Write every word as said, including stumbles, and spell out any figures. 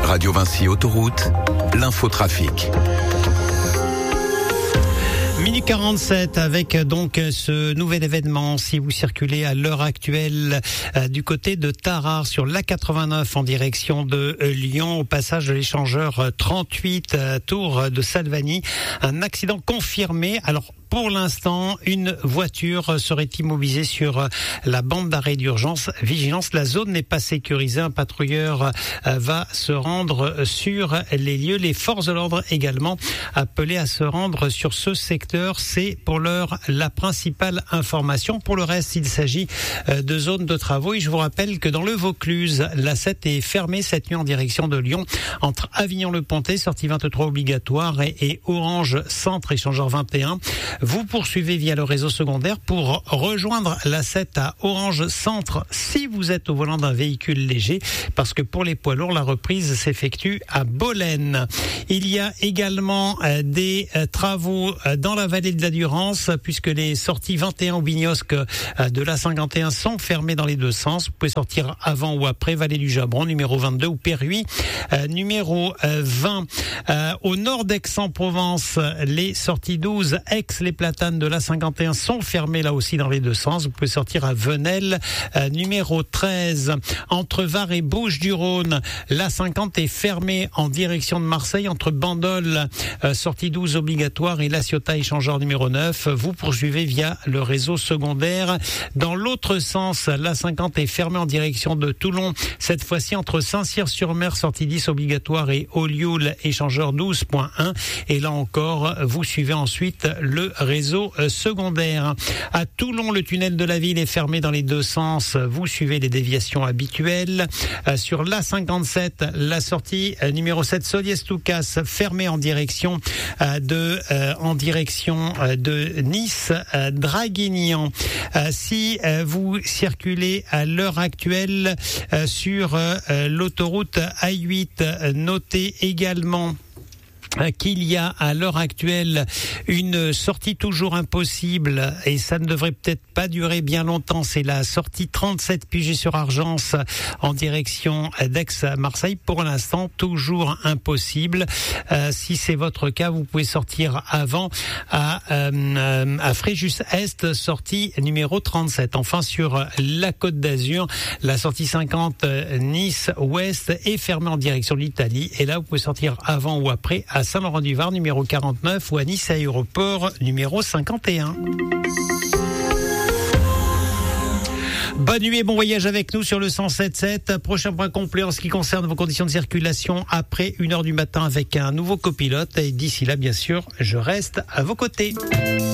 Radio Vinci Autoroute, l'infotrafic. Minute quarante-sept avec donc ce nouvel événement. Si vous circulez à l'heure actuelle euh, du côté de Tarare sur l'A quatre-vingt-neuf en direction de euh, Lyon, au passage de l'échangeur trente-huit euh, tour de Salvani, un accident confirmé. Alors pour l'instant, une voiture serait immobilisée sur la bande d'arrêt d'urgence. Vigilance, la zone n'est pas sécurisée. Un patrouilleur va se rendre sur les lieux. Les forces de l'ordre également appelées à se rendre sur ce secteur. C'est pour l'heure la principale information. Pour le reste, il s'agit de zones de travaux. Et je vous rappelle que dans le Vaucluse, l'A sept est fermée cette nuit en direction de Lyon entre Avignon-le-Pontet, sortie vingt-trois obligatoire, et, et Orange Centre, échangeur vingt et un. Vous poursuivez via le réseau secondaire pour rejoindre l'A sept à Orange Centre si vous êtes au volant d'un véhicule léger, parce que pour les poids lourds, la reprise s'effectue à Bolène. Il y a également euh, des euh, travaux euh, dans la vallée de la Durance, puisque les sorties vingt et un au Bignosc euh, de l'A cinquante et un sont fermées dans les deux sens. Vous pouvez sortir avant ou après Vallée du Jabron, numéro vingt-deux, ou Perruis, euh, numéro euh, vingt. Euh, au nord d'Aix-en-Provence, les sorties douze, Aix, les Platanes de l'A cinquante et un sont fermées là aussi dans les deux sens. Vous pouvez sortir à Venelle, euh, numéro treize. Entre Var et Bouches-du-Rhône, l'A cinquante est fermée en direction de Marseille. Entre Bandol, euh, sortie douze obligatoire, et La Ciotat, échangeur numéro neuf. Vous poursuivez via le réseau secondaire. Dans l'autre sens, l'A cinquante est fermée en direction de Toulon. Cette fois-ci entre Saint-Cyr-sur-Mer, sortie dix obligatoire, et Olioul, échangeur douze point un. Et là encore, vous suivez ensuite le réseau secondaire. À Toulon, le tunnel de la ville est fermé dans les deux sens. Vous suivez les déviations habituelles. Sur l'A cinquante-sept, la sortie numéro sept, Soliès-Toucas, fermée en direction de en direction de Nice, Draguignan. Si vous circulez à l'heure actuelle sur l'autoroute A huit, notez également qu'il y a à l'heure actuelle une sortie toujours impossible, et ça ne devrait peut-être pas durer bien longtemps. C'est la sortie trente-sept Puget-sur-Argence en direction d'Aix-Marseille. Pour l'instant, toujours impossible. Euh, si c'est votre cas, vous pouvez sortir avant à, euh, à Fréjus-Est, sortie numéro trente-sept. Enfin, sur la Côte d'Azur, la sortie cinquante Nice-Ouest est fermée en direction de l'Italie. Et là, vous pouvez sortir avant ou après à Saint-Laurent-du-Var, numéro quarante-neuf, ou à Nice Aéroport, numéro cinquante et un. Bonne nuit et bon voyage avec nous sur le cent sept sept. Prochain point complet en ce qui concerne vos conditions de circulation après une heure du matin avec un nouveau copilote. Et d'ici là, bien sûr, je reste à vos côtés.